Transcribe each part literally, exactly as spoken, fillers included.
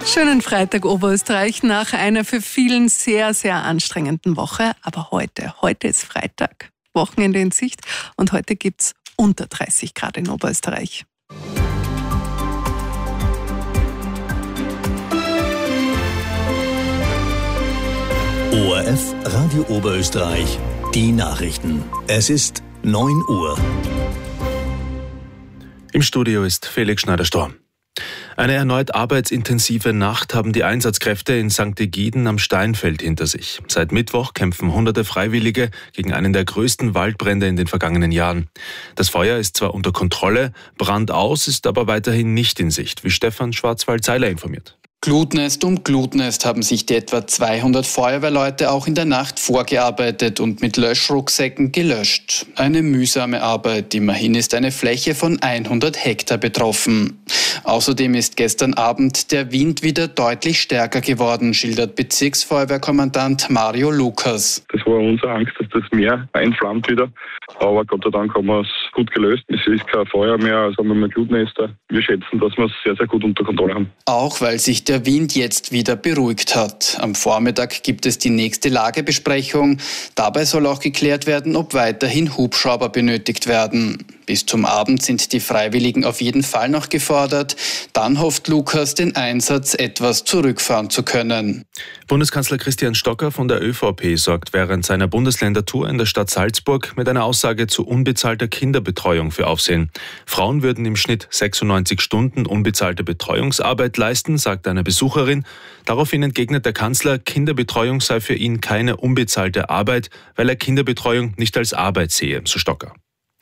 Schönen Freitag Oberösterreich nach einer für vielen sehr, sehr anstrengenden Woche. Aber heute, heute ist Freitag, Wochenende in Sicht und heute gibt es unter dreißig Grad in Oberösterreich. O R F Radio Oberösterreich, die Nachrichten. Es ist neun Uhr. Im Studio ist Felix Schneider-Storm. Eine erneut arbeitsintensive Nacht haben die Einsatzkräfte in Sankt Egiden am Steinfeld hinter sich. Seit Mittwoch kämpfen hunderte Freiwillige gegen einen der größten Waldbrände in den vergangenen Jahren. Das Feuer ist zwar unter Kontrolle, Brand aus ist aber weiterhin nicht in Sicht, wie Stefan Schwarzwald-Seiler informiert. Glutnest um Glutnest haben sich die etwa zweihundert Feuerwehrleute auch in der Nacht vorgearbeitet und mit Löschrucksäcken gelöscht. Eine mühsame Arbeit, immerhin ist eine Fläche von hundert Hektar betroffen. Außerdem ist gestern Abend der Wind wieder deutlich stärker geworden, schildert Bezirksfeuerwehrkommandant Mario Lukas. Das war unsere Angst, dass das Meer einflammt wieder. Aber Gott sei Dank haben wir es gut gelöst. Es ist kein Feuer mehr, also haben wir mehr Glutnester. Wir schätzen, dass wir es sehr, sehr gut unter Kontrolle haben. Auch weil sich der Wind jetzt wieder beruhigt hat. Am Vormittag gibt es die nächste Lagebesprechung. Dabei soll auch geklärt werden, ob weiterhin Hubschrauber benötigt werden. Bis zum Abend sind die Freiwilligen auf jeden Fall noch gefordert. Dann hofft Lukas, den Einsatz etwas zurückfahren zu können. Bundeskanzler Christian Stocker von der ÖVP sorgt während seiner Bundesländertour in der Stadt Salzburg mit einer Aussage zu unbezahlter Kinderbetreuung für Aufsehen. Frauen würden im Schnitt sechsundneunzig Stunden unbezahlte Betreuungsarbeit leisten, sagt eine Besucherin. Daraufhin entgegnet der Kanzler, Kinderbetreuung sei für ihn keine unbezahlte Arbeit, weil er Kinderbetreuung nicht als Arbeit sehe, so Stocker.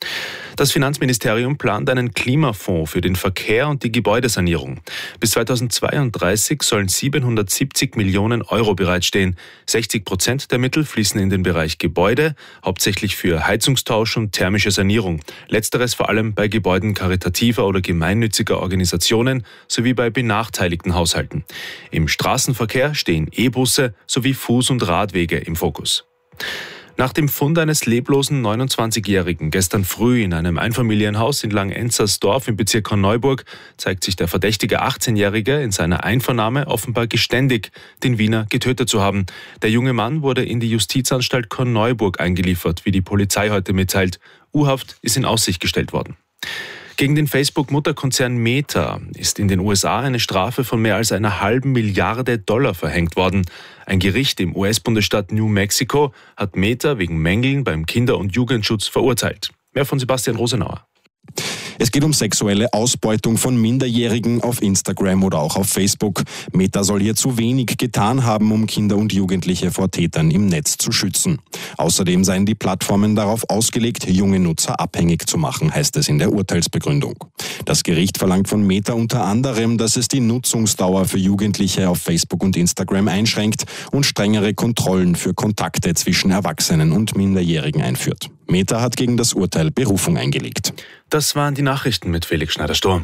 Das Finanzministerium plant einen Klimafonds für den Verkehr und die Gebäudesanierung. Bis zweitausendzweiunddreißig sollen siebenhundertsiebzig Millionen Euro bereitstehen. sechzig Prozent der Mittel fließen in den Bereich Gebäude, hauptsächlich für Heizungstausch und thermische Sanierung. Letzteres vor allem bei Gebäuden karitativer oder gemeinnütziger Organisationen sowie bei benachteiligten Haushalten. Im Straßenverkehr stehen E-Busse sowie Fuß- und Radwege im Fokus. Nach dem Fund eines leblosen neunundzwanzigjährigen gestern früh in einem Einfamilienhaus in Langenzersdorf im Bezirk Korneuburg zeigt sich der verdächtige achtzehnjährige in seiner Einvernahme offenbar geständig, den Wiener getötet zu haben. Der junge Mann wurde in die Justizanstalt Korneuburg eingeliefert, wie die Polizei heute mitteilt. U-Haft ist in Aussicht gestellt worden. Gegen den Facebook-Mutterkonzern Meta ist in den U S A eine Strafe von mehr als einer halben Milliarde Dollar verhängt worden. Ein Gericht im U S-Bundesstaat New Mexico hat Meta wegen Mängeln beim Kinder- und Jugendschutz verurteilt. Mehr von Sebastian Rosenauer. Es geht um sexuelle Ausbeutung von Minderjährigen auf Instagram oder auch auf Facebook. Meta soll hier zu wenig getan haben, um Kinder und Jugendliche vor Tätern im Netz zu schützen. Außerdem seien die Plattformen darauf ausgelegt, junge Nutzer abhängig zu machen, heißt es in der Urteilsbegründung. Das Gericht verlangt von Meta unter anderem, dass es die Nutzungsdauer für Jugendliche auf Facebook und Instagram einschränkt und strengere Kontrollen für Kontakte zwischen Erwachsenen und Minderjährigen einführt. Meta hat gegen das Urteil Berufung eingelegt. Das waren die Nachrichten mit Felix Schneider-Storm.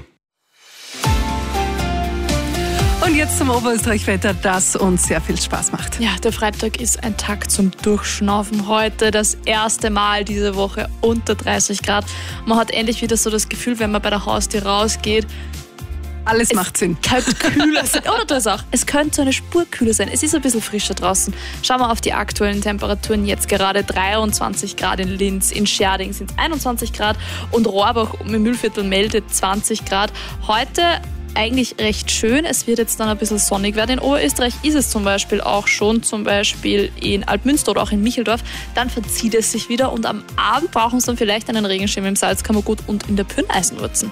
Und jetzt zum Oberösterreich-Wetter, das uns sehr viel Spaß macht. Ja, der Freitag ist ein Tag zum Durchschnaufen. Heute das erste Mal diese Woche unter dreißig Grad. Man hat endlich wieder so das Gefühl, wenn man bei der Haustür rausgeht, alles macht Sinn. Es könnte kühler sein. Oder das auch. Es könnte so eine Spur kühler sein. Es ist ein bisschen frischer draußen. Schauen wir auf die aktuellen Temperaturen. Jetzt gerade dreiundzwanzig Grad in Linz. In Scherding sind es einundzwanzig Grad. Und Rohrbach im Mühlviertel meldet zwanzig Grad. Heute eigentlich recht schön. Es wird jetzt dann ein bisschen sonnig werden. In Oberösterreich ist es zum Beispiel auch schon, zum Beispiel in Altmünster oder auch in Micheldorf. Dann verzieht es sich wieder. Und am Abend brauchen sie dann vielleicht einen Regenschirm im Salzkammergut und in der Pürneisenwurzen.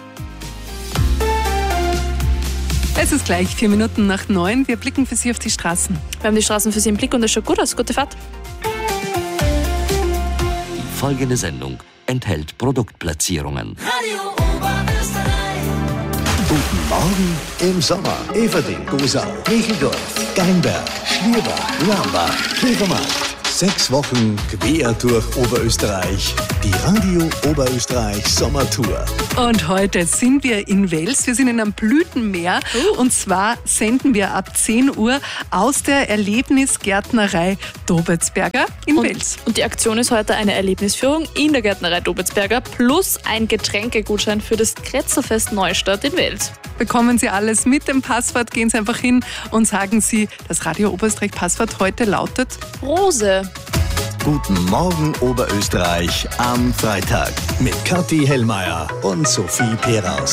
Es ist gleich vier Minuten nach neun. Wir blicken für Sie auf die Straßen. Wir haben die Straßen für Sie im Blick und es schaut gut aus. Gute Fahrt. Die folgende Sendung enthält Produktplatzierungen. Radio Oberösterreich. Guten Morgen im Sommer. Everding, Gosau, Micheldorf, Geinberg, Schlierbach, Lambach, Klievermarkt, Sechs Wochen quer durch Oberösterreich. Die Radio Oberösterreich Sommertour. Und heute sind wir in Wels. Wir sind in einem Blütenmeer. Uh. Und zwar senden wir ab zehn Uhr aus der Erlebnisgärtnerei Dobetzberger in und, Wels. Und die Aktion ist heute eine Erlebnisführung in der Gärtnerei Dobetzberger plus ein Getränkegutschein für das Kretzerfest Neustadt in Wels. Bekommen Sie alles mit dem Passwort. Gehen Sie einfach hin und sagen Sie, das Radio Oberösterreich Passwort heute lautet Rose. Guten Morgen Oberösterreich am Freitag mit Kathi Hellmeier und Sophie Peraus.